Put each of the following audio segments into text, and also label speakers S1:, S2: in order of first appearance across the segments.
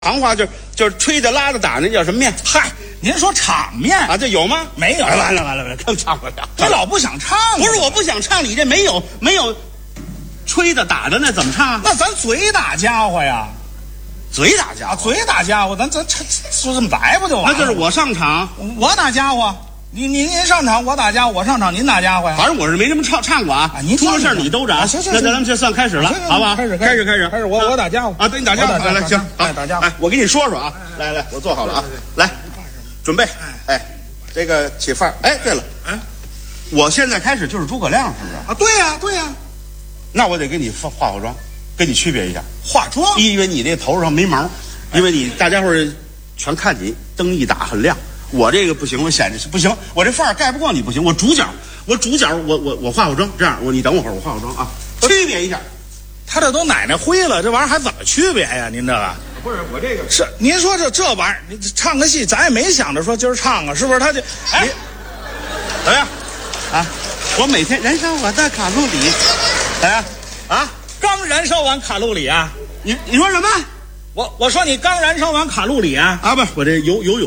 S1: 行话就是吹的拉的打那叫什么面？
S2: 嗨，您说场面
S1: 啊，这有吗？
S2: 没有？
S1: 完了，更唱不了。
S2: 你老不想唱？
S1: 不是我不想唱，你这没有吹的打的那怎么唱啊？
S2: 那咱嘴打家伙呀，
S1: 嘴打家伙，
S2: 嘴打家伙，咱说这么白不就完了？
S1: 那就是我上场，
S2: 我打家伙。您上场，我打家伙；我上场，您打家伙呀。
S1: 反正我是没这么唱过啊。
S2: 您
S1: 出了事你兜着啊。
S2: 行，
S1: 那咱们就算开始了，好不好？
S2: 开始，我打家伙
S1: 啊！对，你打家伙，来，行，
S2: 打家伙。
S1: 哎，我给你说说啊，来，我做好了啊，来，准备，哎，这个起范儿。哎，对了，我现在开始就是诸葛亮，是不是？
S2: 啊，对呀。
S1: 那我得给你化妆，跟你区别一下。
S2: 化妆？
S1: 因为你这头上没毛，因为你大家伙儿全看你灯一打很亮。我这个不行，我显着不行，我这范儿盖不过你不行。我主角，我化妆，这样你等我会儿，我化妆啊，区别一下。
S2: 他这都奶奶灰了，这玩意儿还怎么区别呀？您这个
S1: 不是我这个
S2: 是您说这玩意儿，你唱个戏，咱也没想着说今儿唱啊，是不是？他这
S1: 哎，怎么样啊？我每天燃烧我的卡路里，怎么样啊？
S2: 刚燃烧完卡路里啊？
S1: 你说什么？
S2: 我说你刚燃烧完卡路里啊？
S1: 啊不，我这游泳，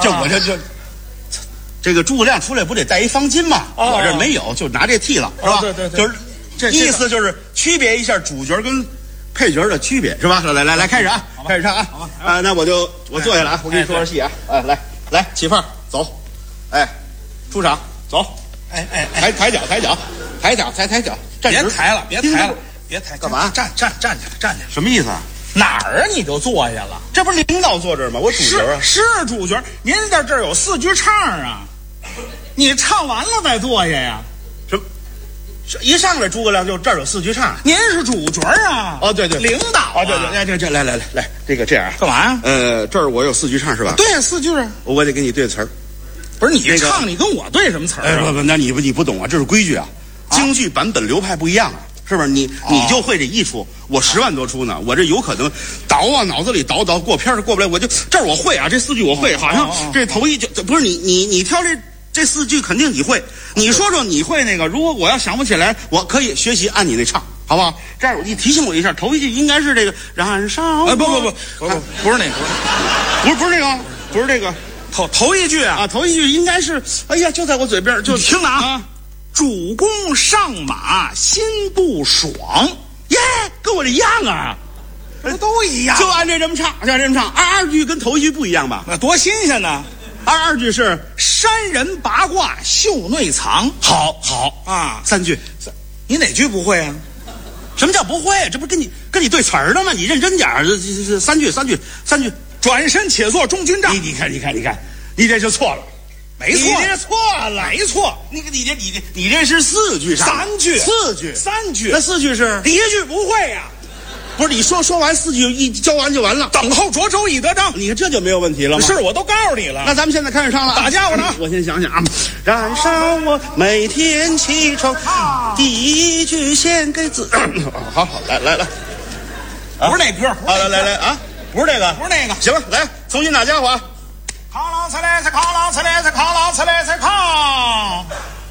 S1: 这个诸葛亮出来不得带一方巾吗？我这没有，就拿这替了，是吧？
S2: 对，
S1: 就是这意思就是区别一下主角跟配角的区别，是吧？来，开始啊，开始唱啊！啊，那我坐下来啊，我跟你说说戏啊！哎，来，起范儿，走，哎，出场，走，
S2: 哎，
S1: 抬脚，抬脚，站直，
S2: 别抬，
S1: 干嘛？
S2: 站起来，
S1: 什么意思啊？
S2: 哪儿啊？你就坐下了？
S1: 这不是领导坐这儿吗？我主角啊，
S2: 是主角。您在这儿有4句唱啊，你唱完了再坐下呀。
S1: 什么？一上来诸葛亮就这儿有4句唱。
S2: 您是主角啊？
S1: 哦，对，
S2: 领导啊，
S1: 对，来，这个这样
S2: 干嘛呀？
S1: 这儿我有4句唱是吧？
S2: 对呀，4句啊。
S1: 我得给你对词儿。
S2: 不是你唱，你跟我对什么词儿啊？
S1: 不，那你不懂啊，这是规矩啊，京剧版本流派不一样啊。是不是你就会这一出？我10万多出呢，我这有可能倒啊，脑子里倒过片儿过不来，我就这儿我会啊，这4句我会，好像这头一句不是你挑这4句肯定你会，你说说你会那个，如果我要想不起来，我可以学习按你那唱，好不好？这样你提醒我一下，头一句应该是这个燃烧。
S2: 不是那个，
S1: 不是那个，不是这个
S2: 头一句啊，
S1: 头一句应该是，哎呀，就在我嘴边，就
S2: 你听着啊。主公上马心不爽，
S1: 耶，跟我这一样啊，
S2: 这都一样，
S1: 就按这么唱，二句跟头一句不一样吧？
S2: 那多新鲜呢！
S1: 二句是
S2: 山人八卦袖内藏，
S1: 好啊，3句，
S2: 你哪句不会啊？
S1: 什么叫不会？这不跟你对词儿呢吗？你认真点儿，这3句，
S2: 转身且做中军帐。
S1: 你看，你这就错了。
S2: 没错，
S1: 你这错了，
S2: 没错。
S1: 你这是4句唱
S2: ，3句
S1: ，4句
S2: ，3句。
S1: 那4句是
S2: 第1句不会呀？
S1: 不是你说完4句一教完就完了，
S2: 等候涿州已得章。
S1: 你看这就没有问题了吗？
S2: 是，我都告诉你了。
S1: 那咱们现在开始唱了，
S2: 打家伙呢？
S1: 我先想想啊，燃烧我每天启程，第1句献给自。好，来，
S2: 不是那歌，
S1: 来啊，不是这个，
S2: 不是那个。
S1: 行了，来重新打家伙。
S2: 靠老子来，靠老子来，靠老子来，靠！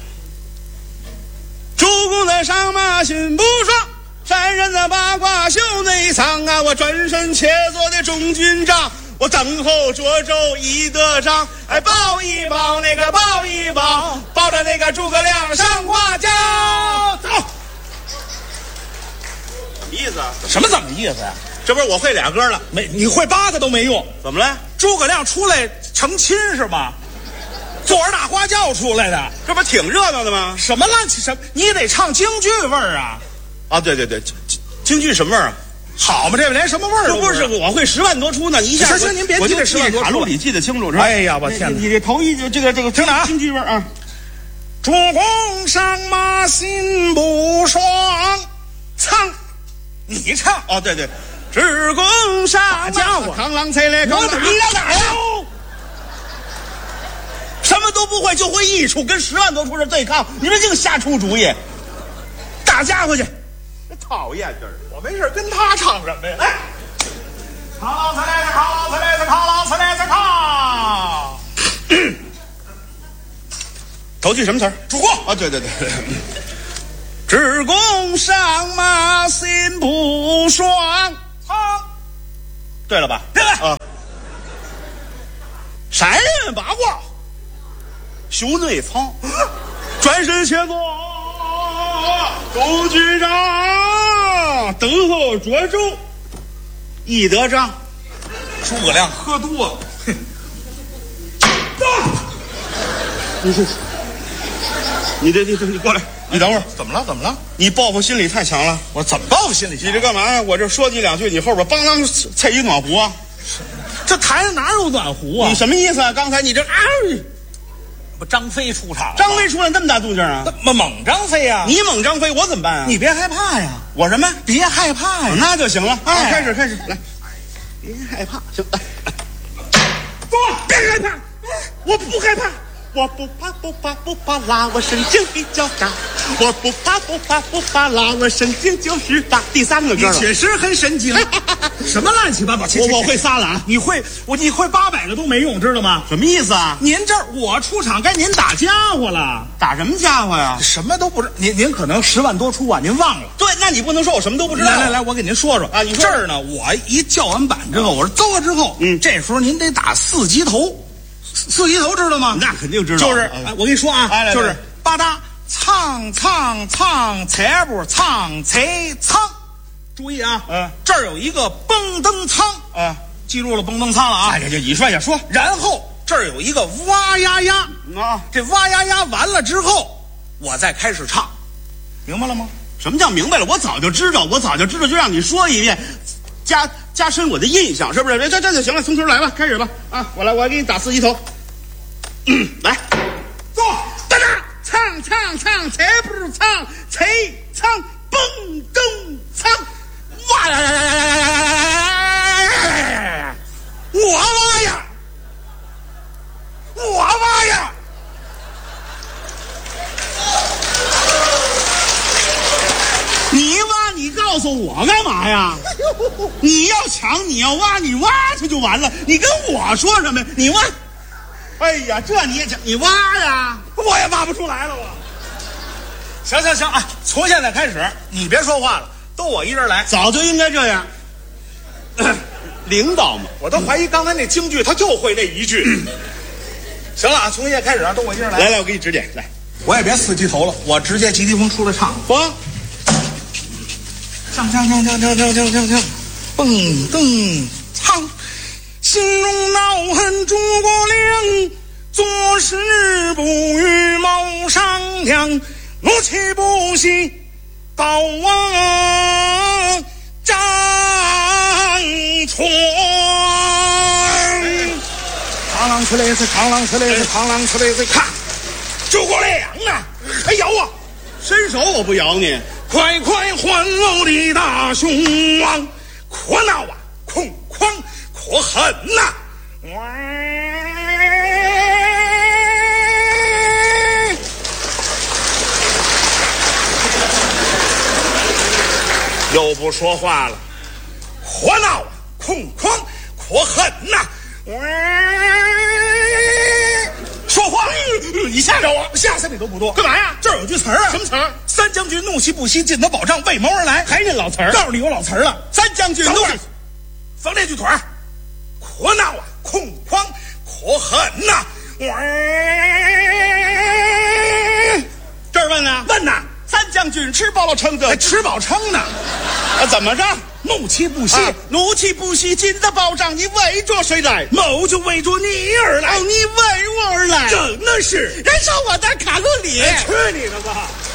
S1: 主公在上马心不爽，山人的八卦袖内藏啊！我转身且做的中军帐，我等候涿州已得章。哎，抱一抱那个，抱一抱，抱着那个诸葛亮上花轿。走，什么意思啊？
S2: 什么怎么意思呀？
S1: 这不是我会俩歌了，
S2: 你会8个都没用。
S1: 怎么了？
S2: 诸葛亮出来成亲是吗？坐着大花轿出来的，
S1: 这不挺热闹的吗？
S2: 什么你得唱京剧味儿啊！
S1: 啊，对，京剧什么味儿啊？
S2: 好嘛，这连什么味儿都
S1: 不是，我会10万多出呢。你一下
S2: 行，您别记这10万多出，
S1: 卡路里记得清楚是吧？
S2: 哎呀，我天哪！
S1: 你这头一句这个听着啊，京剧味儿啊。
S2: 主公上马心不爽，唱，你唱
S1: 哦，对，只公上
S2: 家伙，
S1: 扛狼才来，
S2: 你到哪儿呀？
S1: 什么都不会，就会一出，跟10万多出这对抗，你们净瞎出主意，打家伙去！讨厌这儿，
S2: 我没事跟他唱什么呀？来，靠老子来，靠老子来，靠老子来，靠！
S1: 头句什么词儿？
S2: 主公
S1: 啊，对，只公上马心不爽。
S2: 唱，
S1: 对了吧？
S2: 对了
S1: 啊， 袖内藏，转身前坐，董局长等候涿州，一得章。
S2: 诸葛亮喝多了，
S1: 你过来，你等会儿，
S2: 怎么了？怎么了？
S1: 你报复心理太强了。
S2: 我怎么报复心理？
S1: 你这干嘛呀？我这说你两句，你后边梆啷踩一暖壶啊！
S2: 这台上哪有暖壶啊？
S1: 你什么意思啊？刚才你这
S2: 不张飞出场了？
S1: 张飞出来那么大动静啊？
S2: 猛张飞呀！
S1: 你猛张飞，我怎么办啊？
S2: 你别害怕呀！
S1: 我什么？
S2: 别害怕呀！
S1: 那就行了。
S2: 哎，
S1: 开始来，别害怕，行。别害怕，我不害怕。我不怕，拉我神经比较大。我不怕，拉我神经就是大。第三个歌了，
S2: 你确实很神经。什么乱七八糟？
S1: 我会仨了啊！
S2: 你会800个都没用，知道吗？
S1: 什么意思啊？
S2: 您这儿我出场该您打家伙了。
S1: 打什么家伙呀？
S2: 什么都不知。您可能10万多出啊，您忘了。
S1: 对，那你不能说我什么都不知道。
S2: 来，我给您说说
S1: 啊。你说
S2: 这儿呢，我一叫完板之后，我说走了之后，这时候您得打4级头。4级头知道吗？
S1: 那肯定知道。
S2: 就是，我跟你说啊，就是吧嗒唱踩步唱踩唱。注意啊，这儿有一个蹦蹬仓啊，记住了蹦蹬仓了啊。
S1: 你说也说。
S2: 然后这儿有一个哇呀呀
S1: 啊，
S2: 这哇呀呀完了之后，我再开始唱，明白了吗？
S1: 什么叫明白了？我早就知道，就让你说一遍。加深我的印象，是不是？这就行了，从头来吧，开始吧。啊，我给你打4级头。来，坐，哒哒，唱，踩步唱，踩唱，蹦蹬唱，哇呀呀呀呀呀呀！
S2: 我挖呀！
S1: 你挖，你告诉我干嘛呀？你要抢，你要挖，你挖去就完了。你跟我说什么呀？你挖。哎呀，这你也讲，你挖呀？
S2: 我也挖不出来了，我。行啊，从现在开始，你别说话了，都我一人来。
S1: 早就应该这样。领导嘛，
S2: 我都怀疑刚才那京剧他就会那一句。行了啊，从现在开始啊，都我一人来。
S1: 来，我给你指点。来，
S2: 我也别4级头了，我直接急急风出来唱。唱，蹦蹬唱，心中恼恨诸葛亮，做事不与谋商量，怒气不息报王张传。扛啷呲嘞呲，扛啷呲嘞呲，扛啷呲嘞呲，看诸葛亮啊，还咬我，
S1: 伸手我不咬你。
S2: 快快还我的大雄王，可闹啊，空旷可恨呐！又不说话了，可闹啊，空旷可恨呐！说话，你吓着我，吓死你都不多。
S1: 干嘛呀？
S2: 这儿有句词儿啊，
S1: 什么词儿？
S2: 三将军怒气不息，尽得保障，为谋而来。
S1: 还认老词儿？
S2: 告诉你有老词儿了。
S1: 三将军怒气，
S2: 缝这句腿儿，可闹啊，空旷可恨呐！
S1: 这儿问呢？
S2: 问呐，
S1: 三将军吃饱了撑的，
S2: 还吃饱撑呢？
S1: 怎么着？
S2: 怒气不息，
S1: 怒气不息，尽得保障。你为着谁来？
S2: 某就为着你而来。
S1: 你为我而来，
S2: 真的是
S1: 燃烧我的卡路里。
S2: 去你的吧！